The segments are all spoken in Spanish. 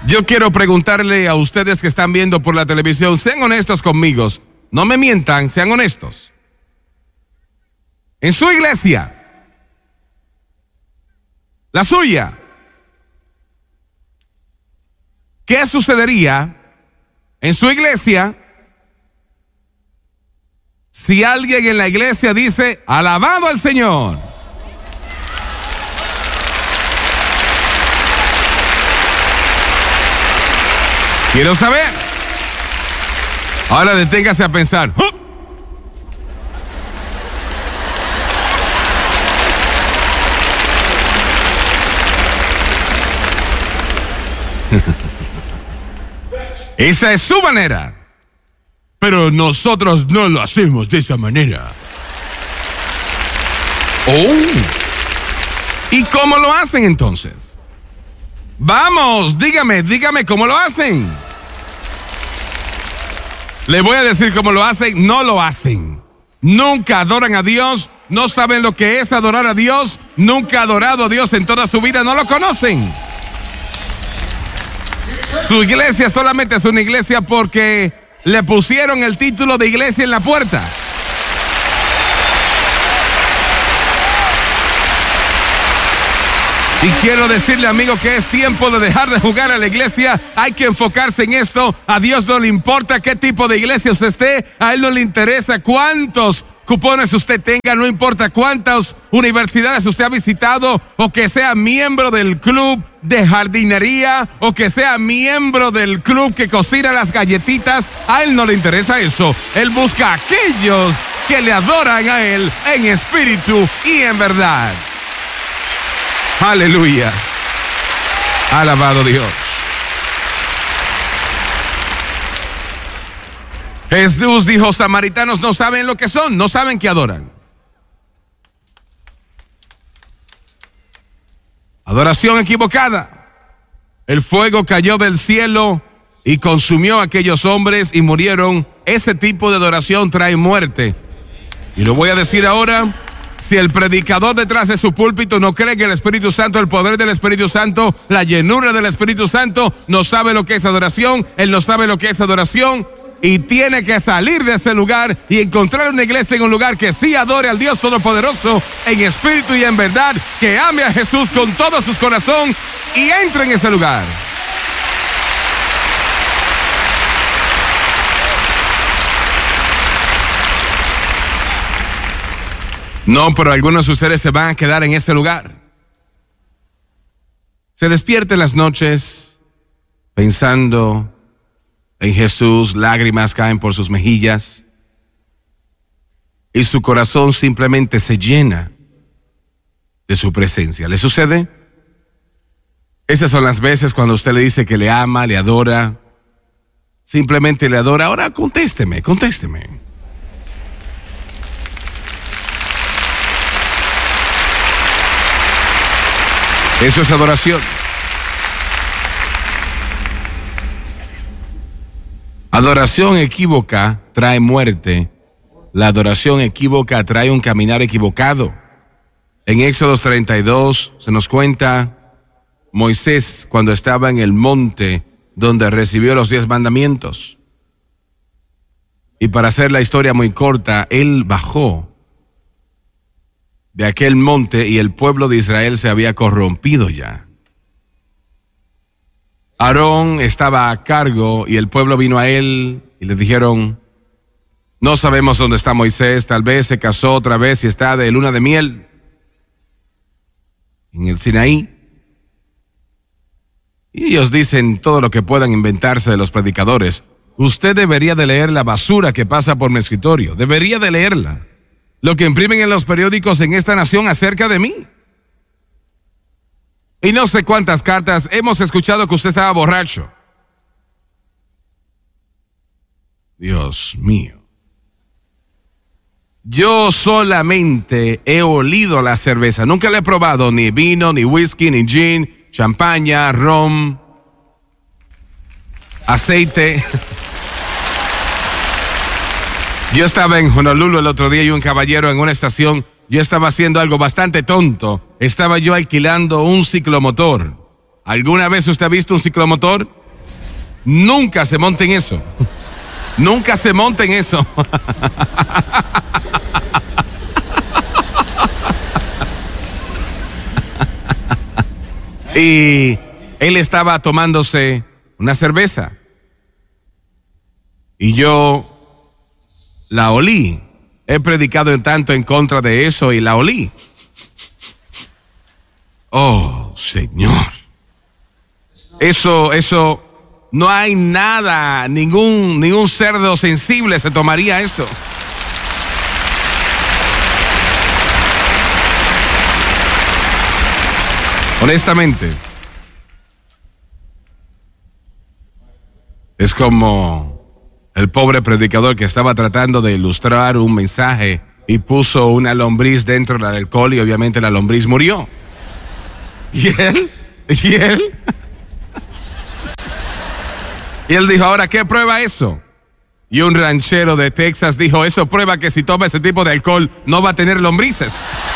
Yo quiero preguntarle a ustedes que están viendo por la televisión, sean honestos conmigo, no me mientan, sean honestos. En su iglesia, la suya, ¿qué sucedería en su iglesia si alguien en la iglesia dice, alabado al Señor? Quiero saber. Ahora deténgase a pensar. Esa es su manera. Pero nosotros no lo hacemos de esa manera. Oh. ¿Y cómo lo hacen entonces? Vamos, dígame cómo lo hacen. Le voy a decir cómo lo hacen. No lo hacen. Nunca adoran a Dios. No saben lo que es adorar a Dios. Nunca ha adorado a Dios en toda su vida. No lo conocen. Su iglesia solamente es una iglesia porque le pusieron el título de iglesia en la puerta. Y quiero decirle, amigo, que es tiempo de dejar de jugar a la iglesia. Hay que enfocarse en esto. A Dios no le importa qué tipo de iglesia usted esté. A Él no le interesa cuántos cupones usted tenga. No importa cuántas universidades usted ha visitado. O que sea miembro del club de jardinería. O que sea miembro del club que cocina las galletitas. A Él no le interesa eso. Él busca a aquellos que le adoran a Él en espíritu y en verdad. Aleluya. Alabado Dios. Jesús dijo, samaritanos no saben lo que son, no saben que adoran. Adoración equivocada. El fuego cayó del cielo y consumió a aquellos hombres y murieron. Ese tipo de adoración trae muerte. Y lo voy a decir ahora. Si el predicador detrás de su púlpito no cree que el Espíritu Santo, el poder del Espíritu Santo, la llenura del Espíritu Santo, no sabe lo que es adoración, él no sabe lo que es adoración y tiene que salir de ese lugar y encontrar una iglesia en un lugar que sí adore al Dios Todopoderoso en espíritu y en verdad, que ame a Jesús con todo su corazón y entre en ese lugar. No, pero algunos de ustedes se van a quedar en ese lugar. Se despierta en las noches pensando en Jesús, lágrimas caen por sus mejillas y su corazón simplemente se llena de su presencia. ¿Le sucede? Esas son las veces cuando usted le dice que le ama, le adora, simplemente le adora. Ahora contésteme. Eso es adoración. Adoración equívoca trae muerte. La adoración equívoca trae un caminar equivocado. En Éxodo 32 se nos cuenta Moisés cuando estaba en el monte donde recibió los 10 mandamientos. Y para hacer la historia muy corta, él bajó de aquel monte y el pueblo de Israel se había corrompido ya. Aarón estaba a cargo y el pueblo vino a él y le dijeron, no sabemos dónde está Moisés, tal vez se casó otra vez y está de luna de miel en el Sinaí. Y ellos dicen todo lo que puedan inventarse de los predicadores. Usted debería de leer la basura que pasa por mi escritorio, debería de leerla. Lo que imprimen en los periódicos en esta nación acerca de mí. Y no sé cuántas cartas hemos escuchado que usted estaba borracho. Dios mío. Yo solamente he olido la cerveza. Nunca la he probado, ni vino, ni whisky, ni gin, champaña, ron, aceite. Yo estaba en Honolulu el otro día y un caballero en una estación, yo estaba haciendo algo bastante tonto. Estaba yo alquilando un ciclomotor. ¿Alguna vez usted ha visto un ciclomotor? Nunca se monten eso. Nunca se monten eso. Y él estaba tomándose una cerveza. Y yo la olí. He predicado en tanto en contra de eso y la olí. Oh, Señor. Eso, no hay nada, ningún cerdo sensible se tomaría eso. Honestamente, es como el pobre predicador que estaba tratando de ilustrar un mensaje y puso una lombriz dentro del alcohol y obviamente la lombriz murió. ¿Y él? Y él dijo, ahora, ¿qué prueba eso? Y un ranchero de Texas dijo, eso prueba que si toma ese tipo de alcohol no va a tener lombrices.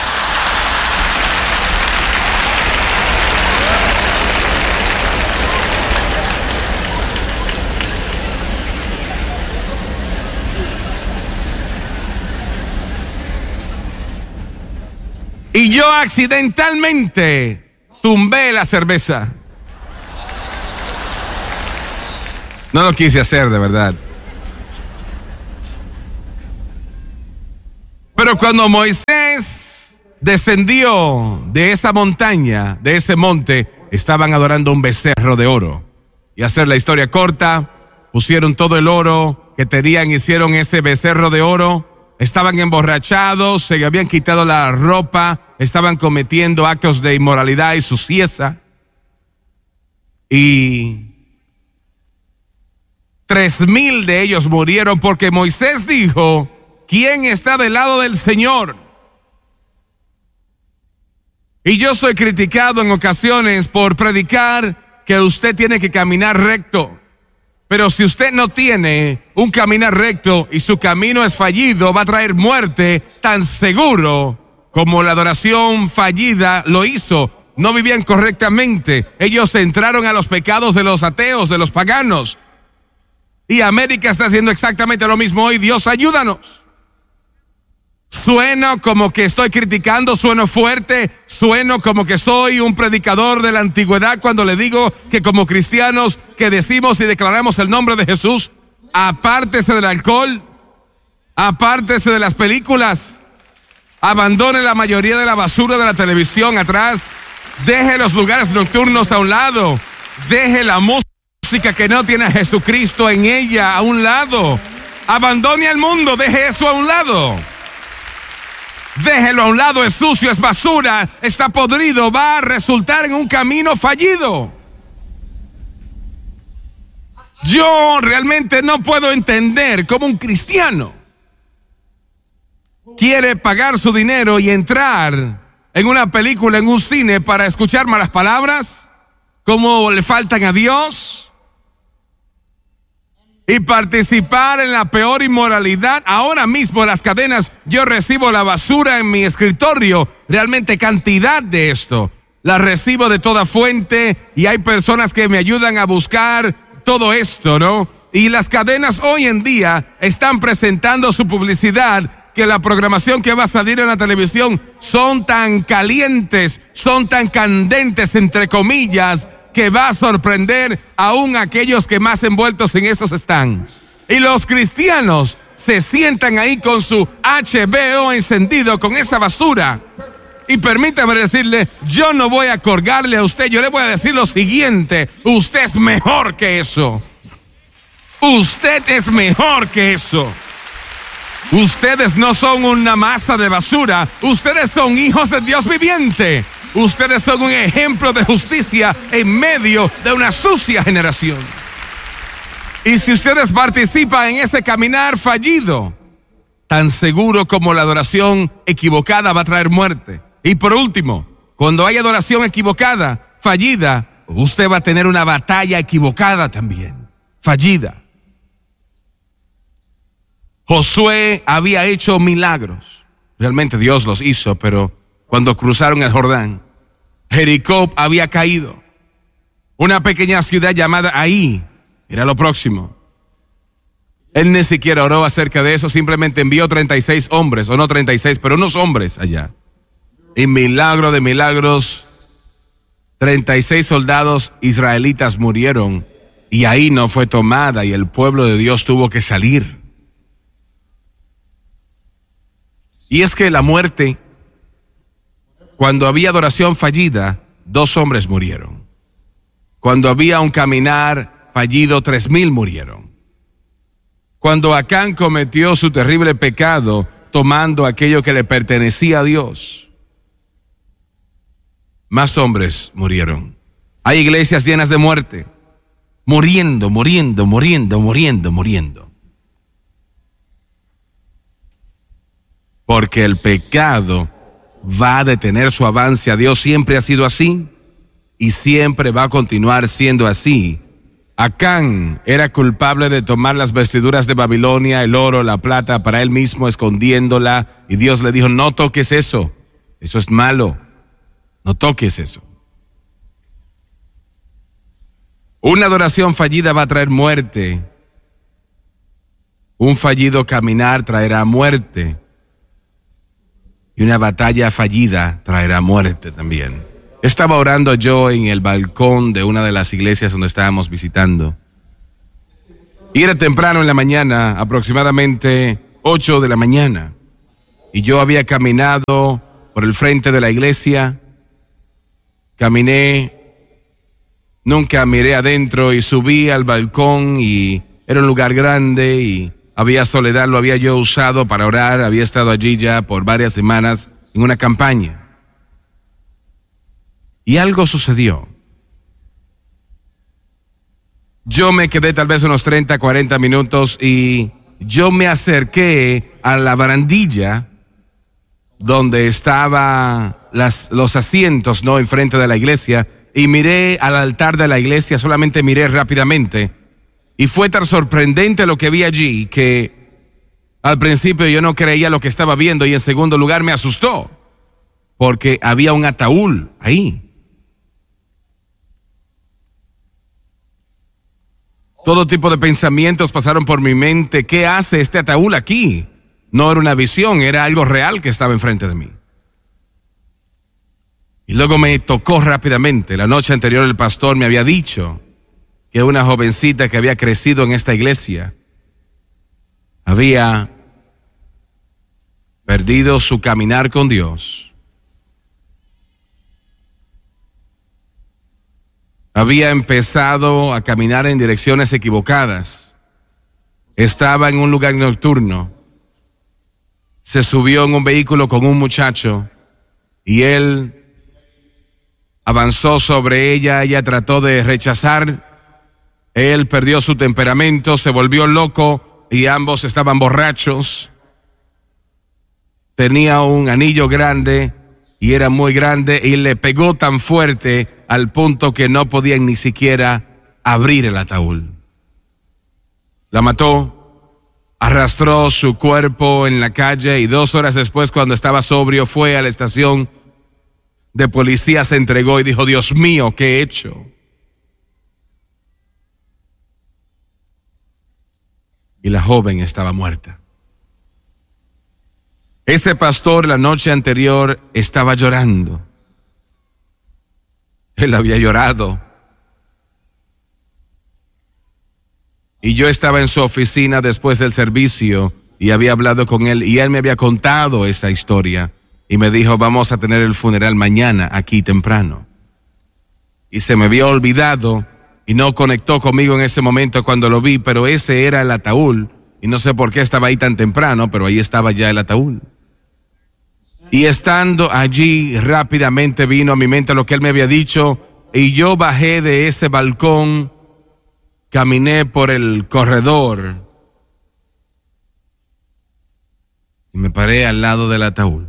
Y yo accidentalmente tumbé la cerveza. No lo quise hacer, de verdad. Pero cuando Moisés descendió de esa montaña, de ese monte, estaban adorando un becerro de oro. Y hacer la historia corta, pusieron todo el oro que tenían, hicieron ese becerro de oro. Estaban emborrachados, se habían quitado la ropa, estaban cometiendo actos de inmoralidad y suciedad. Y 3,000 de ellos murieron porque Moisés dijo, ¿quién está del lado del Señor? Y yo soy criticado en ocasiones por predicar que usted tiene que caminar recto. Pero si usted no tiene un caminar recto y su camino es fallido, va a traer muerte tan seguro como la adoración fallida lo hizo. No vivían correctamente. Ellos entraron a los pecados de los ateos, de los paganos. Y América está haciendo exactamente lo mismo hoy. Dios, ayúdanos. Sueno como que estoy criticando, sueno fuerte, sueno como que soy un predicador de la antigüedad cuando le digo que como cristianos que decimos y declaramos el nombre de Jesús, apártese del alcohol, apártese de las películas, abandone la mayoría de la basura de la televisión atrás, deje los lugares nocturnos a un lado, deje la música que no tiene a Jesucristo en ella a un lado, abandone al mundo, deje eso a un lado. Déjelo a un lado, es sucio, es basura, está podrido, va a resultar en un camino fallido. Yo realmente no puedo entender cómo un cristiano quiere pagar su dinero y entrar en una película, en un cine para escuchar malas palabras, cómo le faltan a Dios, y participar en la peor inmoralidad. Ahora mismo en las cadenas yo recibo la basura en mi escritorio, realmente cantidad de esto. La recibo de toda fuente y hay personas que me ayudan a buscar todo esto, ¿no? Y las cadenas hoy en día están presentando su publicidad, que la programación que va a salir en la televisión son tan calientes, son tan candentes, entre comillas, que va a sorprender aún a aquellos que más envueltos en esos están. Y los cristianos se sientan ahí con su HBO encendido, con esa basura. Y permítame decirle, yo no voy a colgarle a usted, yo le voy a decir lo siguiente: usted es mejor que eso. Usted es mejor que eso. Ustedes no son una masa de basura, ustedes son hijos de Dios viviente. Ustedes son un ejemplo de justicia en medio de una sucia generación. Y si ustedes participan en ese caminar fallido, tan seguro como la adoración equivocada va a traer muerte. Y por último, cuando hay adoración equivocada, fallida, usted va a tener una batalla equivocada también, fallida. Josué había hecho milagros. Realmente Dios los hizo, pero cuando cruzaron el Jordán, Jericó había caído. Una pequeña ciudad llamada Ahí Mira lo próximo. Él ni siquiera oró acerca de eso, simplemente envió 36 hombres, o no 36, pero unos hombres allá. Y milagro de milagros, 36 soldados israelitas murieron y ahí no fue tomada y el pueblo de Dios tuvo que salir. Y es que la muerte, cuando había adoración fallida, 2 hombres murieron. Cuando había un caminar fallido, 3,000 murieron. Cuando Acán cometió su terrible pecado, tomando aquello que le pertenecía a Dios, más hombres murieron. Hay iglesias llenas de muerte, muriendo. Porque el pecado va a detener su avance a Dios. Siempre ha sido así y siempre va a continuar siendo así. Acán era culpable de tomar las vestiduras de Babilonia, el oro, la plata, para él mismo, escondiéndola. Y Dios le dijo, no toques eso, eso es malo, no toques eso. Una adoración fallida va a traer muerte. Un fallido caminar traerá muerte. Y una batalla fallida traerá muerte también. Estaba orando yo en el balcón de una de las iglesias donde estábamos visitando. Y era temprano en la mañana, aproximadamente 8 de la mañana. Y yo había caminado por el frente de la iglesia. Caminé, nunca miré adentro y subí al balcón y era un lugar grande y había soledad, lo había yo usado para orar, había estado allí ya por varias semanas en una campaña. Y algo sucedió. Yo me quedé tal vez unos 30, 40 minutos y yo me acerqué a la barandilla donde estaban los asientos, ¿no?, enfrente de la iglesia, y miré al altar de la iglesia, solamente miré rápidamente. Y fue tan sorprendente lo que vi allí que al principio yo no creía lo que estaba viendo y en segundo lugar me asustó porque había un ataúd ahí. Todo tipo de pensamientos pasaron por mi mente. ¿Qué hace este ataúd aquí? No era una visión, era algo real que estaba enfrente de mí. Y luego me tocó rápidamente. La noche anterior el pastor me había dicho que una jovencita que había crecido en esta iglesia había perdido su caminar con Dios. Había empezado a caminar en direcciones equivocadas. Estaba en un lugar nocturno. Se subió en un vehículo con un muchacho y él avanzó sobre ella. Ella trató de rechazar. Él perdió su temperamento, se volvió loco y ambos estaban borrachos. Tenía un anillo grande y era muy grande y le pegó tan fuerte al punto que no podían ni siquiera abrir el ataúd. La mató, arrastró su cuerpo en la calle y 2 horas después, cuando estaba sobrio, fue a la estación de policía, se entregó y dijo, Dios mío, ¿qué he hecho? Y la joven estaba muerta. Ese pastor la noche anterior estaba llorando. Él había llorado. Y yo estaba en su oficina después del servicio y había hablado con él y él me había contado esa historia y me dijo, vamos a tener el funeral mañana aquí temprano. Y se me había olvidado y no conectó conmigo en ese momento cuando lo vi, pero ese era el ataúd y no sé por qué estaba ahí tan temprano, pero ahí estaba ya el ataúd. Y estando allí rápidamente vino a mi mente lo que él me había dicho y yo bajé de ese balcón, caminé por el corredor y me paré al lado del ataúd.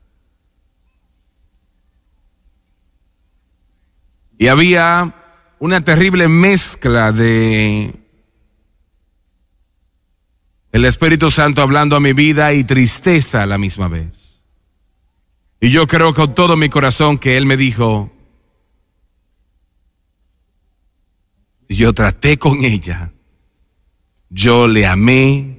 Y había una terrible mezcla de el Espíritu Santo hablando a mi vida y tristeza a la misma vez. Y yo creo con todo mi corazón que él me dijo, yo traté con ella. Yo le amé.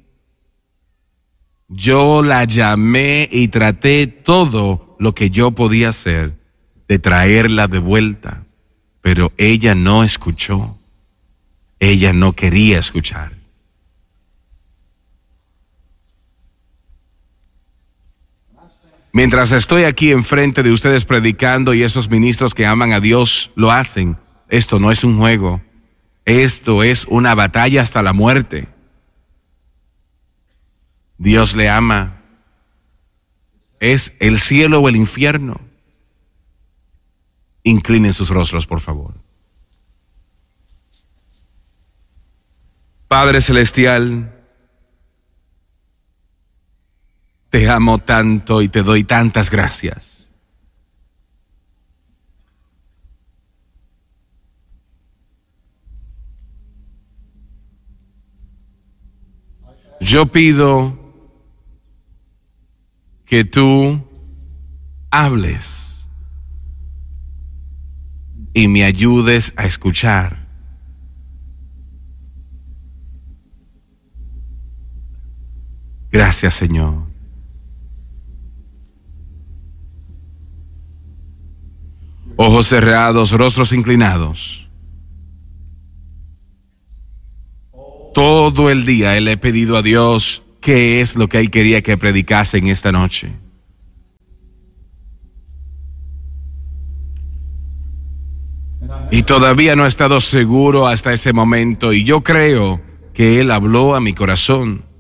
Yo la llamé y traté todo lo que yo podía hacer de traerla de vuelta. Pero ella no escuchó. Ella no quería escuchar. Mientras estoy aquí enfrente de ustedes predicando y esos ministros que aman a Dios lo hacen, esto no es un juego. Esto es una batalla hasta la muerte. Dios le ama. Es el cielo o el infierno. Inclinen sus rostros, por favor. Padre Celestial, te amo tanto y te doy tantas gracias. Yo pido que tú hables y me ayudes a escuchar. Gracias, Señor. Ojos cerrados, rostros inclinados. Todo el día le he pedido a Dios qué es lo que Él quería que predicase en esta noche. Y todavía no he estado seguro hasta ese momento, y yo creo que Él habló a mi corazón.